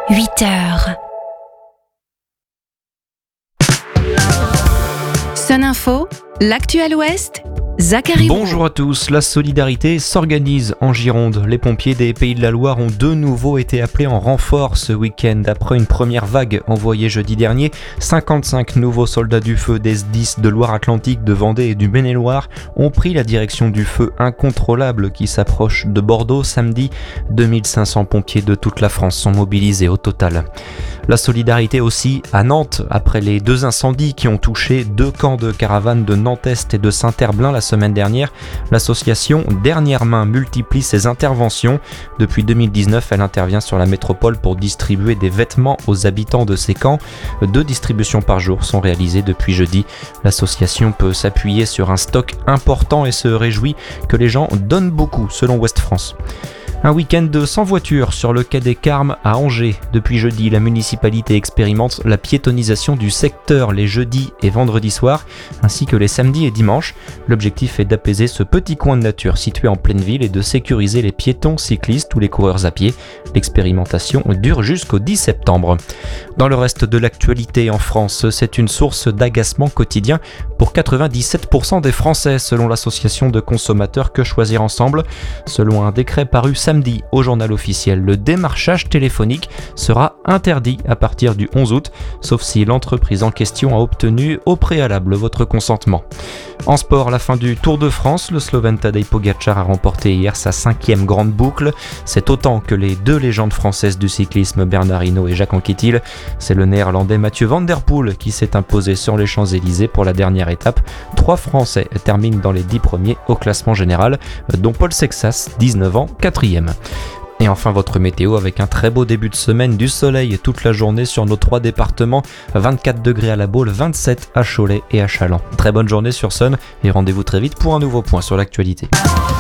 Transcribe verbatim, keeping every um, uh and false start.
huit heures. Sun Info, l'actuel Ouest, Zachary. Bonjour à tous, la solidarité s'organise en Gironde. Les pompiers des Pays de la Loire ont de nouveau été appelés en renfort ce week-end. Après une première vague envoyée jeudi dernier, cinquante-cinq nouveaux soldats du feu des S dix de Loire-Atlantique, de Vendée et du Maine-et-Loire ont pris la direction du feu incontrôlable qui s'approche de Bordeaux samedi. deux mille cinq cents pompiers de toute la France sont mobilisés au total. La solidarité aussi à Nantes, après les deux incendies qui ont touché deux camps de caravanes de Nantes-Est et de Saint-Herblain la semaine dernière. L'association Dernière Main multiplie ses interventions. Depuis deux mille dix-neuf, elle intervient sur la métropole pour distribuer des vêtements aux habitants de ces camps. Deux distributions par jour sont réalisées depuis jeudi. L'association peut s'appuyer sur un stock important et se réjouit que les gens donnent beaucoup, selon Ouest France. Un week-end de sans voiture sur le quai des Carmes à Angers. Depuis jeudi, la municipalité expérimente la piétonisation du secteur les jeudis et vendredis soirs, ainsi que les samedis et dimanches. L'objectif est d'apaiser ce petit coin de nature situé en pleine ville et de sécuriser les piétons, cyclistes ou les coureurs à pied. L'expérimentation dure jusqu'au dix septembre. Dans le reste de l'actualité en France, c'est une source d'agacement quotidien pour quatre-vingt-dix-sept pour cent des Français, selon l'association de consommateurs Que Choisir Ensemble. Selon un décret paru samedi au journal officiel, le démarchage téléphonique sera interdit à partir du onze août, sauf si l'entreprise en question a obtenu au préalable votre consentement. En sport, la fin du Tour de France, le Slovène Tadej Pogačar a remporté hier sa cinquième grande boucle. C'est autant que les deux légendes françaises du cyclisme, Bernard Hinault et Jacques Anquetil. C'est le néerlandais Mathieu Van Der Poel qui s'est imposé sur les Champs-Élysées pour la dernière étape. Trois Français terminent dans les dix premiers au classement général, dont Paul Sexas, dix-neuf ans, quatrième. Et enfin votre météo avec un très beau début de semaine, du soleil toute la journée sur nos trois départements, vingt-quatre degrés à La Baule, vingt-sept à Cholet et à Challans. Très bonne journée sur Sun et rendez-vous très vite pour un nouveau point sur l'actualité.